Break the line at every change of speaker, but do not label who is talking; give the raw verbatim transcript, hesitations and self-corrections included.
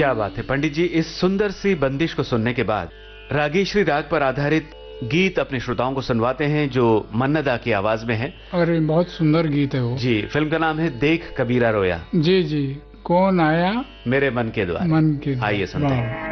क्या बात है पंडित जी। इस सुंदर सी बंदिश को सुनने के बाद रागेश्वरी राग पर आधारित गीत अपने श्रोताओं को सुनवाते हैं जो मन्नदा की आवाज में है।
अरे बहुत सुंदर गीत है वो
जी। फिल्म का नाम है देख कबीरा रोया।
जी जी। कौन आया
मेरे मन के द्वार।
मन के
आइए सुनते हैं।